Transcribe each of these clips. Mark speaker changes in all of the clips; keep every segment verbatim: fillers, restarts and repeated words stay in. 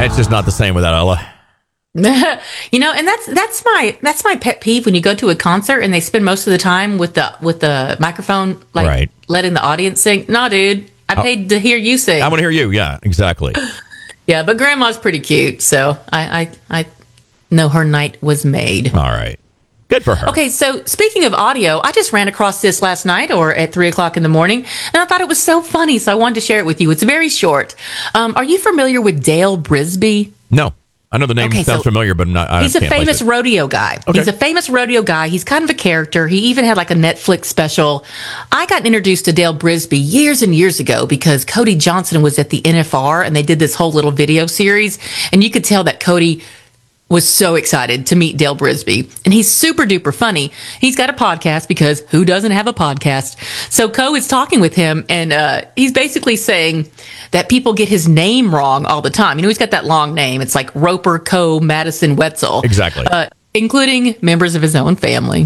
Speaker 1: It's just not the same without Ella.
Speaker 2: You know, and that's that's my that's my pet peeve when you go to a concert and they spend most of the time with the with the microphone, like
Speaker 1: right.
Speaker 2: letting the audience sing. No, dude, I paid to hear you sing.
Speaker 1: I want to hear you. Yeah, exactly.
Speaker 2: Yeah, but Grandma's pretty cute, so I, I I know her night was made.
Speaker 1: All right, good for her.
Speaker 2: Okay, so speaking of audio, I just ran across this last night or at three o'clock in the morning, and I thought it was so funny, so I wanted to share it with you. It's very short. Um, are you familiar with Dale Brisby?
Speaker 1: No. I know the name
Speaker 2: okay,
Speaker 1: sounds
Speaker 2: so
Speaker 1: familiar, but not, I
Speaker 2: he's a
Speaker 1: can't
Speaker 2: famous
Speaker 1: place it.
Speaker 2: rodeo guy.
Speaker 1: Okay.
Speaker 2: He's a famous rodeo guy. He's kind of a character. He even had like a Netflix special. I got introduced to Dale Brisby years and years ago because Cody Johnson was at the N F R and they did this whole little video series. And you could tell that Cody was so excited to meet Dale Brisby. And he's super duper funny. He's got a podcast because who doesn't have a podcast? So Co is talking with him and uh, he's basically saying that people get his name wrong all the time. You know, he's got that long name. It's like Roper, Co, Madison, Wetzel.
Speaker 1: Exactly.
Speaker 2: Uh, including members of his own family.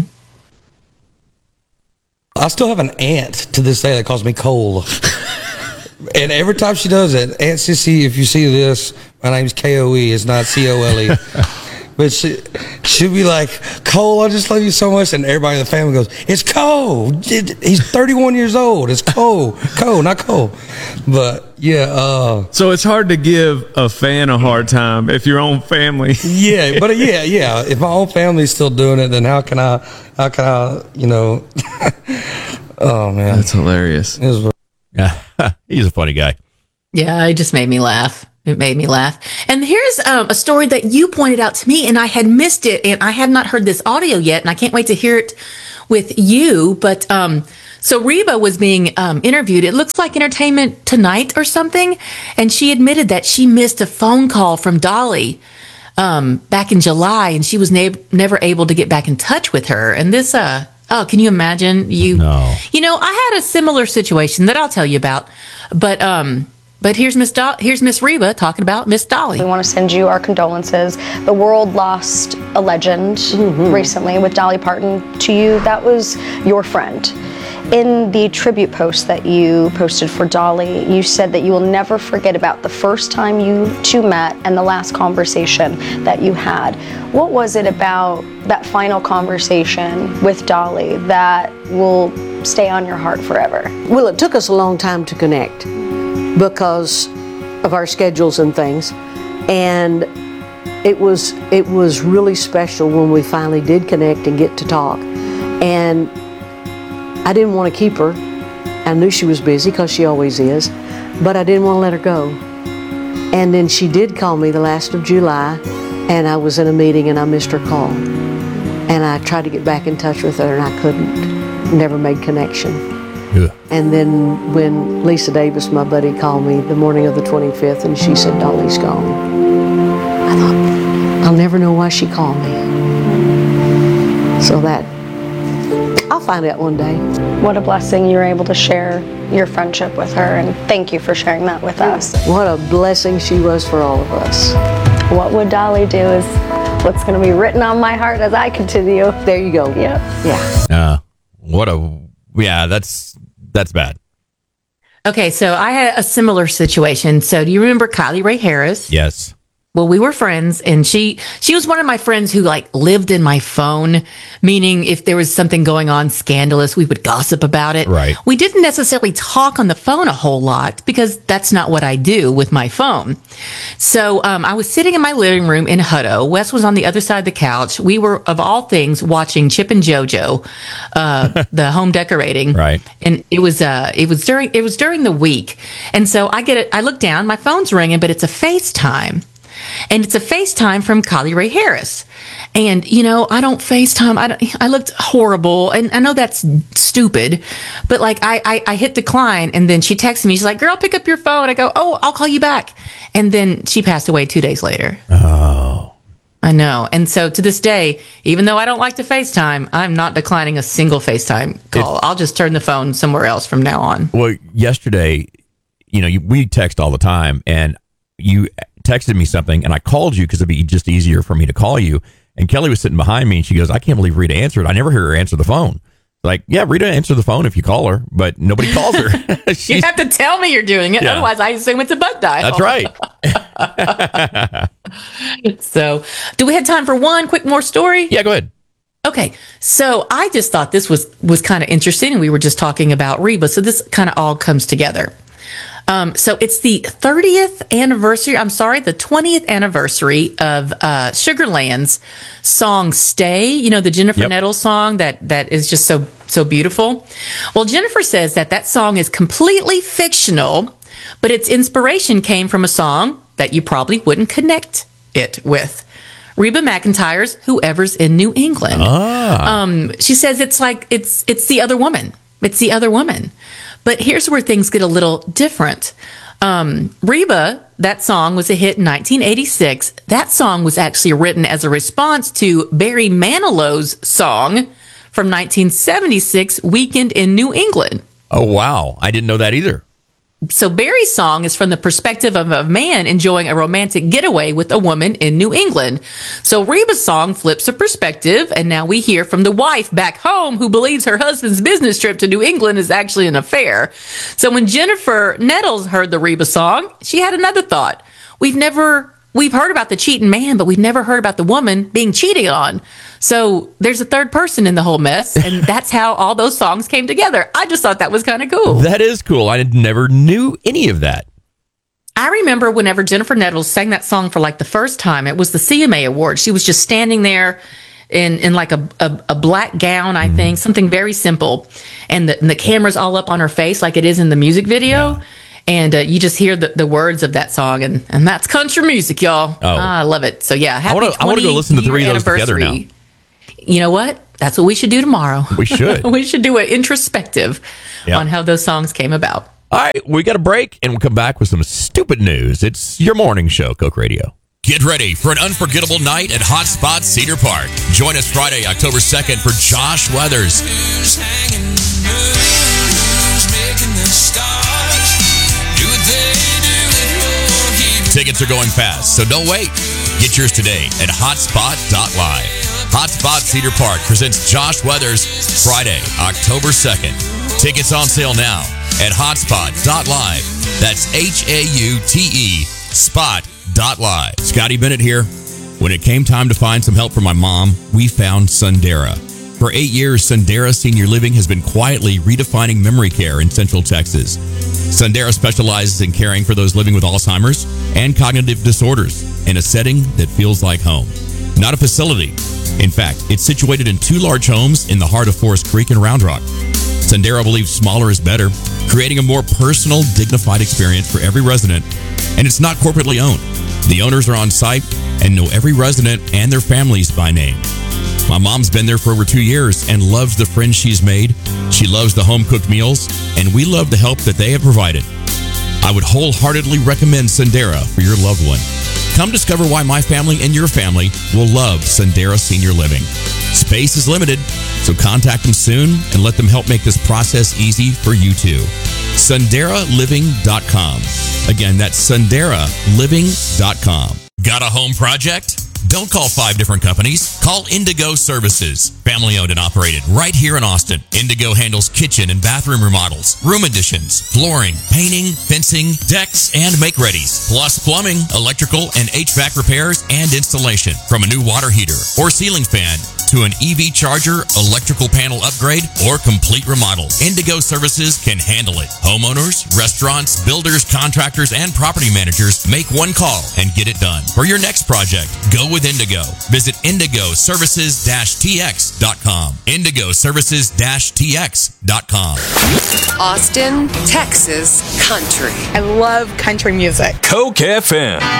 Speaker 3: I still have an aunt to this day that calls me Cole. And every time she does it, Aunt Sissy, if you see this, my name's K O E, it's not C O L E. But she, she'll be like, Cole, I just love you so much. And everybody in the family goes, it's Cole. He's thirty-one years old. It's Cole. Cole, not Cole. But, yeah. Uh,
Speaker 4: so it's hard to give a fan a hard time if your own family.
Speaker 3: Yeah, but yeah, yeah. If my own family's still doing it, then how can I, how can I, you know. Oh, man.
Speaker 4: That's hilarious.
Speaker 3: It was,
Speaker 1: yeah, he's a funny guy.
Speaker 2: Yeah, it just made me laugh. It made me laugh. And here's um, a story that you pointed out to me, and I had missed it, and I have not heard this audio yet, and I can't wait to hear it with you. But um, so Reba was being um, interviewed. It looks like Entertainment Tonight or something, and she admitted that she missed a phone call from Dolly um, back in July, and she was ne- never able to get back in touch with her. And this, uh, oh, can you imagine? You,
Speaker 1: no.
Speaker 2: You know, I had a similar situation that I'll tell you about, but. Um, But here's Miss Do- here's Miss Reba talking about Miss Dolly.
Speaker 5: We want to send you our condolences. The world lost a legend mm-hmm. recently with Dolly Parton. To you, that was your friend. In the tribute post that you posted for Dolly, you said that you will never forget about the first time you two met and the last conversation that you had. What was it about that final conversation with Dolly that will stay on your heart forever?
Speaker 6: Well, it took us a long time to connect because of our schedules and things, and it was it was really special when we finally did connect and get to talk. And I didn't want to keep her. I knew she was busy because she always is, but I didn't want to let her go. And then she did call me the last of July, and I was in a meeting and I missed her call, and I tried to get back in touch with her and I couldn't. Never made connection.
Speaker 1: Yeah.
Speaker 6: And then when Lisa Davis, my buddy, called me the morning of the twenty-fifth, and she said, Dolly's gone. I thought, I'll never know why she called me. So that, I'll find out one day.
Speaker 5: What a blessing you were able to share your friendship with her, and thank you for sharing that with us.
Speaker 6: What a blessing she was for all of us.
Speaker 5: What would Dolly do is what's going to be written on my heart as I continue.
Speaker 6: There you go.
Speaker 5: Yep.
Speaker 6: Yeah.
Speaker 1: Uh, what a, yeah, that's, that's bad.
Speaker 2: Okay, so I had a similar situation. So do you remember Kylie Ray Harris?
Speaker 1: Yes.
Speaker 2: Well, we were friends, and she she was one of my friends who like lived in my phone, meaning if there was something going on scandalous, we would gossip about it.
Speaker 1: Right.
Speaker 2: We didn't necessarily talk on the phone a whole lot because that's not what I do with my phone. So um, I was sitting in my living room in Hutto. Wes was on the other side of the couch. We were, of all things, watching Chip and JoJo, uh, the home decorating.
Speaker 1: Right.
Speaker 2: And it was uh it was during it was during the week, and so I get it. I look down, my phone's ringing, but it's a FaceTime. And it's a FaceTime from Kylie Ray Harris. And, you know, I don't FaceTime. I, don't, I looked horrible. And I know that's stupid. But, like, I, I, I hit decline. And then she texted me. She's like, girl, pick up your phone. I go, oh, I'll call you back. And then she passed away two days later.
Speaker 1: Oh.
Speaker 2: I know. And so to this day, even though I don't like to FaceTime, I'm not declining a single FaceTime call. It's, I'll just turn the phone somewhere else from now on.
Speaker 1: Well, yesterday, you know, you, we text all the time. And you texted me something, and I called you because it'd be just easier for me to call you. And Kelly was sitting behind me, and she goes, I can't believe Rita answered. I never hear her answer the phone. Like, yeah, Rita answer the phone if you call her, but nobody calls her.
Speaker 2: You have to tell me you're doing it.
Speaker 1: Yeah.
Speaker 2: Otherwise, I assume it's a butt dial.
Speaker 1: That's right.
Speaker 2: So, do we have time for one quick more story?
Speaker 1: Yeah, go ahead.
Speaker 2: Okay, so I just thought this was was kind of interesting, and we were just talking about Reba, so this kind of all comes together. Um, so it's the thirtieth anniversary. I'm sorry, the twentieth anniversary of uh, Sugarland's song "Stay." You know, the Jennifer
Speaker 1: Yep.
Speaker 2: Nettles song that that is just so so beautiful. Well, Jennifer says that that song is completely fictional, but its inspiration came from a song that you probably wouldn't connect it with. Reba McEntire's "Whoever's in New England."
Speaker 1: Ah.
Speaker 2: Um, she says it's like it's it's the other woman. It's the other woman. But here's where things get a little different. Um, Reba, that song was a hit in nineteen eighty-six. That song was actually written as a response to Barry Manilow's song from nineteen seventy-six, "Weekend in New England."
Speaker 1: Oh, wow. I didn't know that either.
Speaker 2: So Barry's song is from the perspective of a man enjoying a romantic getaway with a woman in New England. So Reba's song flips the perspective, and now we hear from the wife back home who believes her husband's business trip to New England is actually an affair. So when Jennifer Nettles heard the Reba song, she had another thought. We've never... We've heard about the cheating man, but we've never heard about the woman being cheated on. So there's a third person in the whole mess, and that's how all those songs came together. I just thought that was kind of cool.
Speaker 1: That is cool. I never knew any of that.
Speaker 2: I remember whenever Jennifer Nettles sang that song for like the first time, it was the C M A Award. She was just standing there in, in like a, a, a black gown, I think, something very simple. And the, and the camera's all up on her face like it is in the music video. Yeah. And uh, you just hear the, the words of that song, and, and that's country music, y'all.
Speaker 1: Oh.
Speaker 2: Ah, I love it. So, yeah, happy
Speaker 1: I wanna- I wanna go listen to three of those together now.
Speaker 2: You know what? That's what we should do tomorrow.
Speaker 1: We should.
Speaker 2: We should do an introspective
Speaker 1: Yeah.
Speaker 2: on how those songs came about.
Speaker 1: All right, we got a break, and we'll come back with some stupid news. It's your morning show, Coke Radio.
Speaker 7: Get ready for an unforgettable night at Hotspot Cedar Park. Join us Friday, October second for Josh Weathers. Who's hanging, who's making the stars? Do what they do it. Tickets are going fast, so don't wait. Get yours today at hotspot dot live. Hotspot Cedar Park presents Josh Weathers Friday, October second. Tickets on sale now at hotspot dot live. That's H A U T E spot dot live. Scotty Bennett here. When it came time to find some help for my mom, we found Sundera. For eight years, Sundera Senior Living has been quietly redefining memory care in Central Texas. Sundera specializes in caring for those living with Alzheimer's and cognitive disorders in a setting that feels like home. Not a facility. In fact, it's situated in two large homes in the heart of Forest Creek and Round Rock. Sundera believes smaller is better, creating a more personal, dignified experience for every resident, and it's not corporately owned. The owners are on site and know every resident and their families by name. My mom's been there for over two years and loves the friends she's made. She loves the home-cooked meals, and we love the help that they have provided. I would wholeheartedly recommend Sundera for your loved one. Come discover why my family and your family will love Sundera Senior Living. Space is limited, so contact them soon and let them help make this process easy for you too. Sundera Living dot com. Again, that's Sundera Living dot com. Got a home project? Don't call five different companies. Call Indigo Services. Family owned and operated right here in Austin. Indigo handles kitchen and bathroom remodels, room additions, flooring, painting, fencing, decks, and make-readies. Plus plumbing, electrical, and H V A C repairs and installation. From a new water heater or ceiling fan to an E V charger, electrical panel upgrade, or complete remodel, Indigo Services can handle it. Homeowners, restaurants, builders, contractors, and property managers make one call and get it done. For your next project, go with Indigo. Visit indigo services dash t x dot com. indigo services dash t x dot com.
Speaker 8: Austin, Texas country.
Speaker 9: I love country music.
Speaker 10: Coke F M.